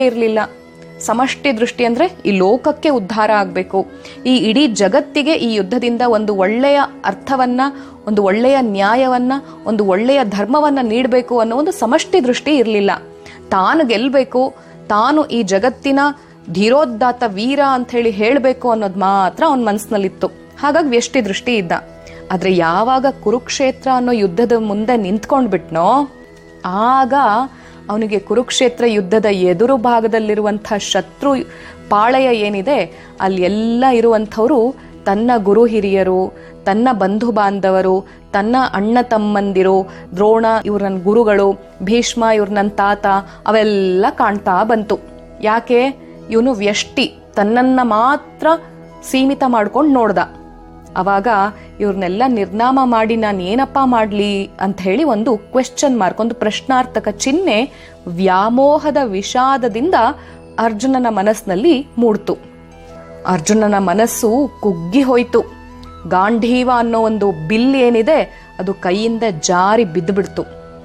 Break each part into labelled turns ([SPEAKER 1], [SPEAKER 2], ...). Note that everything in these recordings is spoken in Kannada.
[SPEAKER 1] ಇರಲಿಲ್ಲ. ಸಮಷ್ಟಿ ದೃಷ್ಟಿ ಅಂದ್ರೆ ಈ ಲೋಕಕ್ಕೆ ಉದ್ಧಾರ ಆಗಬೇಕು, ಈ ಇಡೀ ಜಗತ್ತಿಗೆ ಈ ಯುದ್ಧದಿಂದ ಒಂದು ಒಳ್ಳೆಯ ಅರ್ಥವನ್ನ, ಒಂದು ಒಳ್ಳೆಯ ನ್ಯಾಯವನ್ನ, ಒಂದು ಒಳ್ಳೆಯ ಧರ್ಮವನ್ನ ನೀಡಬೇಕು ಅನ್ನೋ ಒಂದು ಸಮಷ್ಟಿ ದೃಷ್ಟಿ ಇರಲಿಲ್ಲ. ತಾನು ಗೆಲ್ಬೇಕು, ತಾನು ಈ ಜಗತ್ತಿನ ಧೀರೋದ್ದಾತ ವೀರ ಅಂತ ಹೇಳಿ ಹೇಳಬೇಕು ಅನ್ನೋದು ಮಾತ್ರ ಅವನ ಮನಸ್ಸಿನಲ್ಲಿತ್ತು. ಹಾಗಾಗಿ ವ್ಯಷ್ಟಿ ದೃಷ್ಟಿ ಇದ್ದ. ಆದ್ರೆ ಯಾವಾಗ ಕುರುಕ್ಷೇತ್ರ ಅನ್ನೋ ಯುದ್ಧದ ಮುಂದೆ ನಿಂತ್ಕೊಂಡ್ಬಿಟ್ನೋ, ಆಗ ಅವನಿಗೆ ಕುರುಕ್ಷೇತ್ರ ಯುದ್ಧದ ಎದುರು ಭಾಗದಲ್ಲಿರುವಂತಹ ಶತ್ರು ಪಾಳೆಯ ಏನಿದೆ ಅಲ್ಲಿ ಎಲ್ಲ ಇರುವಂಥವ್ರು ತನ್ನ ಗುರು ಹಿರಿಯರು, ತನ್ನ ಬಂಧು ಬಾಂಧವರು, ತನ್ನ ಅಣ್ಣ ತಮ್ಮಂದಿರು, ದ್ರೋಣ ಇವ್ರ ನನ್ನ ಗುರುಗಳು, ಭೀಷ್ಮ ಇವ್ರ ನನ್ನ ತಾತ, ಅವೆಲ್ಲ ಕಾಣ್ತಾ ಬಂತು. ಯಾಕೆ? ಇವನು ವ್ಯಷ್ಟಿ, ತನ್ನನ್ನ ಮಾತ್ರ ಸೀಮಿತ ಮಾಡ್ಕೊಂಡು ನೋಡ್ದ. ಅವಾಗ ಇವ್ರನ್ನೆಲ್ಲ ನಿರ್ನಾಮ ಮಾಡಿ ನಾನು ಏನಪ್ಪ ಮಾಡ್ಲಿ ಅಂತ ಹೇಳಿ ಒಂದು ಕ್ವೆಶ್ಚನ್ ಮಾರ್ಕ್, ಒಂದು ಪ್ರಶ್ನಾರ್ಥಕ ಚಿಹ್ನೆ ವ್ಯಾಮೋಹದ ವಿಷಾದದಿಂದ ಅರ್ಜುನನ ಮನಸ್ಸಿನಲ್ಲಿ ಮೂಡ್ತು. ಅರ್ಜುನನ ಮನಸ್ಸು ಕುಗ್ಗಿ ಹೋಯ್ತು. ಗಾಂಧೀವ ಅನ್ನೋ ಒಂದು ಬಿಲ್ ಏನಿದೆ ಅದು ಕೈಯಿಂದ ಜಾರಿ ಬಿದ್ದುಬಿಡ್ತು.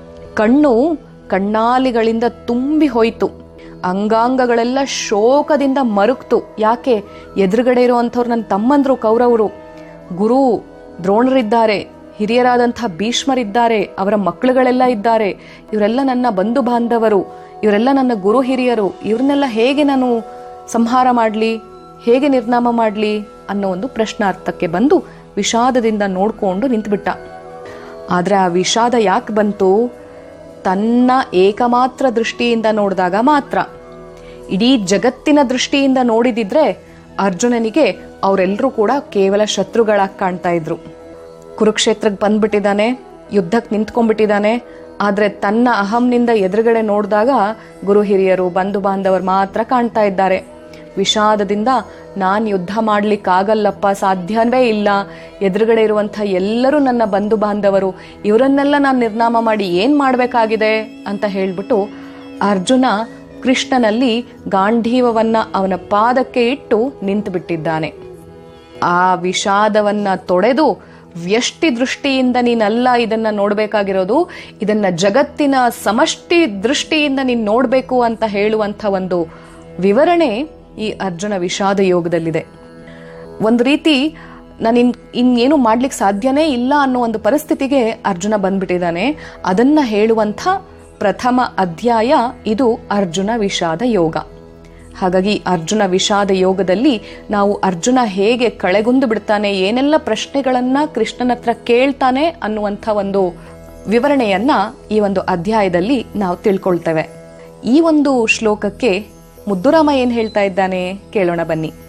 [SPEAKER 1] ಕಣ್ಣಾಲಿಗಳಿಂದ ತುಂಬಿ ಹೋಯ್ತು. ಅಂಗಾಂಗಗಳೆಲ್ಲ ಶೋಕದಿಂದ ಮರುಗ್ತು. ಯಾಕೆ? ಎದುರುಗಡೆ ಇರುವಂಥವ್ರು ನನ್ನ ತಮ್ಮಂದ್ರು ಕೌರವರು, ಗುರು ದ್ರೋಣರಿದ್ದಾರೆ, ಹಿರಿಯರಾದಂತಹ ಭೀಷ್ಮರಿದ್ದಾರೆ, ಅವರ ಮಕ್ಕಳುಗಳೆಲ್ಲ ಇದ್ದಾರೆ, ಇವರೆಲ್ಲ ನನ್ನ ಬಂಧು ಬಾಂಧವರು, ಇವರೆಲ್ಲ ನನ್ನ ಗುರು ಹಿರಿಯರು, ಇವ್ರನ್ನೆಲ್ಲ ಹೇಗೆ ನಾನು ಸಂಹಾರ ಮಾಡಲಿ, ಹೇಗೆ ನಿರ್ನಾಮ ಮಾಡಲಿ ಅನ್ನೋ ಒಂದು ಪ್ರಶ್ನಾರ್ಥಕ್ಕೆ ಬಂದು ವಿಷಾದದಿಂದ ನೋಡ್ಕೊಂಡು ನಿಂತುಬಿಟ್ಟ. ಆದ್ರೆ ಆ ವಿಷಾದ ಯಾಕೆ ಬಂತು? ತನ್ನ ಏಕಮಾತ್ರ ದೃಷ್ಟಿಯಿಂದ ನೋಡಿದಾಗ ಮಾತ್ರ. ಇಡೀ ಜಗತ್ತಿನ ದೃಷ್ಟಿಯಿಂದ ನೋಡಿದಿದ್ರೆ ಅರ್ಜುನನಿಗೆ ಅವರೆಲ್ಲರೂ ಕೂಡ ಕೇವಲ ಶತ್ರುಗಳಾಗಿ ಕಾಣ್ತಾ ಇದ್ರು. ಕುರುಕ್ಷೇತ್ರಕ್ಕೆ ಬಂದ್ಬಿಟ್ಟಿದ್ದಾನೆ, ಯುದ್ಧಕ್ಕೆ ನಿಂತ್ಕೊಂಡ್ಬಿಟ್ಟಿದ್ದಾನೆ. ಆದ್ರೆ ತನ್ನ ಅಹಂನಿಂದ ಎದುರುಗಡೆ ನೋಡಿದಾಗ ಗುರು ಹಿರಿಯರು, ಬಂಧು ಬಾಂಧವರು ಮಾತ್ರ ಕಾಣ್ತಾ ಇದ್ದಾರೆ. ವಿಷಾದದಿಂದ ನಾನ್ ಯುದ್ಧ ಮಾಡ್ಲಿಕ್ಕಾಗಲ್ಲಪ್ಪ, ಸಾಧ್ಯವೇ ಇಲ್ಲ, ಎದುರುಗಡೆ ಇರುವಂತಹ ಎಲ್ಲರೂ ನನ್ನ ಬಂಧು ಬಾಂಧವರು, ಇವರನ್ನೆಲ್ಲ ನಾನು ನಿರ್ನಾಮ ಮಾಡಿ ಏನ್ ಮಾಡ್ಬೇಕಾಗಿದೆ ಅಂತ ಹೇಳ್ಬಿಟ್ಟು ಅರ್ಜುನ ಕೃಷ್ಣನಲ್ಲಿ ಗಾಂಧೀವವನ್ನ ಅವನ ಪಾದಕ್ಕೆ ಇಟ್ಟು ನಿಂತು ಬಿಟ್ಟಿದ್ದಾನೆ. ಆ ವಿಷಾದವನ್ನ ತೊಡೆದು ವ್ಯಷ್ಟಿ ದೃಷ್ಟಿಯಿಂದ ನೀನಲ್ಲ ಇದನ್ನ ನೋಡ್ಬೇಕಾಗಿರೋದು, ಇದನ್ನ ಜಗತ್ತಿನ ಸಮಷ್ಟಿ ದೃಷ್ಟಿಯಿಂದ ನೀನ್ ನೋಡ್ಬೇಕು ಅಂತ ಹೇಳುವಂತ ಒಂದು ವಿವರಣೆ ಈ ಅರ್ಜುನ ವಿಷಾದ ಯೋಗದಲ್ಲಿದೆ. ಒಂದು ರೀತಿ ನಾನು ಇನ್ನೇನು ಮಾಡ್ಲಿಕ್ಕೆ ಸಾಧ್ಯನೇ ಇಲ್ಲ ಅನ್ನೋ ಒಂದು ಪರಿಸ್ಥಿತಿಗೆ ಅರ್ಜುನ ಬಂದ್ಬಿಟ್ಟಿದ್ದಾನೆ. ಅದನ್ನ ಹೇಳುವಂಥ ಪ್ರಥಮ ಅಧ್ಯಾಯ ಇದು ಅರ್ಜುನ ವಿಷಾದ ಯೋಗ. ಹಾಗಾಗಿ ಅರ್ಜುನ ವಿಷಾದ ಯೋಗದಲ್ಲಿ ನಾವು ಅರ್ಜುನ ಹೇಗೆ ಕಳೆಗುಂದು ಬಿಡ್ತಾನೆ, ಏನೆಲ್ಲ ಪ್ರಶ್ನೆಗಳನ್ನ ಕೃಷ್ಣನ ಹತ್ರ ಕೇಳ್ತಾನೆ ಅನ್ನುವಂಥ ಒಂದು ವಿವರಣೆಯನ್ನ ಈ ಒಂದು ಅಧ್ಯಾಯದಲ್ಲಿ ನಾವು ತಿಳ್ಕೊಳ್ತೇವೆ. ಈ ಒಂದು ಶ್ಲೋಕಕ್ಕೆ ಮುದ್ದುರಾಮ ಏನ್ ಹೇಳ್ತಾ ಇದ್ದಾನೆ ಕೇಳೋಣ ಬನ್ನಿ.